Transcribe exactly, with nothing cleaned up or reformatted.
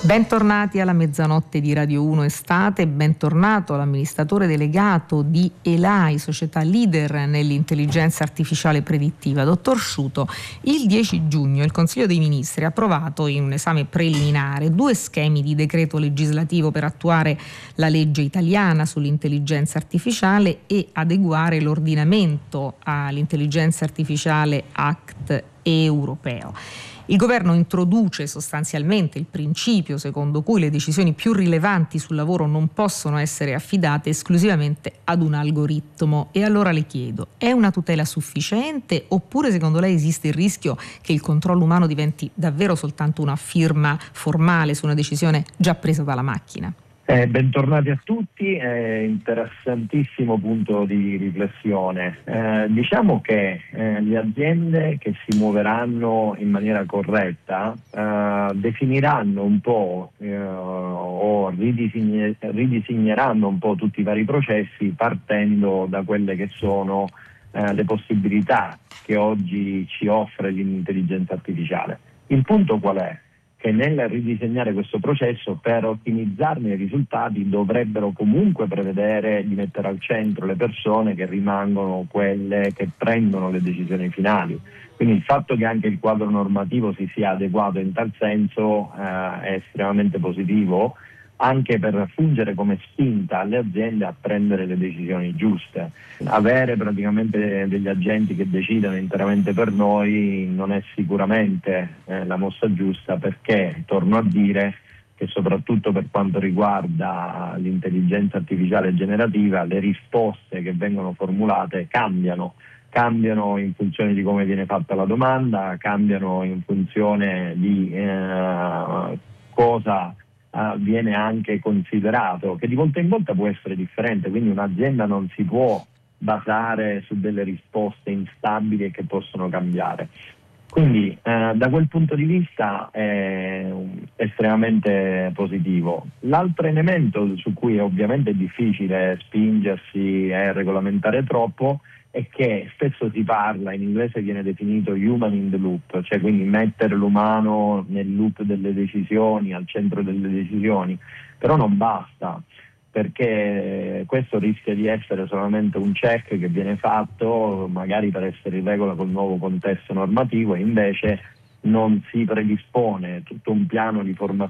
Bentornati alla mezzanotte di Radio uno Estate, bentornato l'amministratore delegato di E L A I, società leader nell'intelligenza artificiale predittiva, dottor Sciuto. Il dieci giugno il Consiglio dei Ministri ha approvato in un esame preliminare due schemi di decreto legislativo per attuare la legge italiana sull'intelligenza artificiale e adeguare l'ordinamento all'intelligenza artificiale Act europeo. Il governo introduce sostanzialmente il principio secondo cui le decisioni più rilevanti sul lavoro non possono essere affidate esclusivamente ad un algoritmo. E allora le chiedo, è una tutela sufficiente oppure secondo lei esiste il rischio che il controllo umano diventi davvero soltanto una firma formale su una decisione già presa dalla macchina? Eh, bentornati a tutti, eh, interessantissimo punto di riflessione. Eh, diciamo che eh, le aziende che si muoveranno in maniera corretta eh, definiranno un po' eh, o ridisegner- ridisegneranno un po' tutti i vari processi partendo da quelle che sono eh, le possibilità che oggi ci offre l'intelligenza artificiale. Il punto qual è? Che nel ridisegnare questo processo, per ottimizzarne i risultati, dovrebbero comunque prevedere di mettere al centro le persone che rimangono quelle che prendono le decisioni finali. Quindi il fatto che anche il quadro normativo si sia adeguato in tal senso eh, è estremamente positivo, anche per fungere come spinta alle aziende a prendere le decisioni giuste. Avere praticamente degli agenti che decidano interamente per noi non è sicuramente eh, la mossa giusta, perché, torno a dire, che soprattutto per quanto riguarda l'intelligenza artificiale generativa, le risposte che vengono formulate cambiano. Cambiano in funzione di come viene fatta la domanda, cambiano in funzione di eh, cosa Uh, viene anche considerato, che di volta in volta può essere differente, quindi un'azienda non si può basare su delle risposte instabili e che possono cambiare. Quindi uh, da quel punto di vista è estremamente positivo. L'altro elemento su cui ovviamente è difficile spingersi e regolamentare troppo è che spesso si parla, in inglese viene definito human in the loop, cioè quindi mettere l'umano nel loop delle decisioni, al centro delle decisioni, però non basta, perché questo rischia di essere solamente un check che viene fatto magari per essere in regola col nuovo contesto normativo, e invece non si predispone tutto un piano di formazione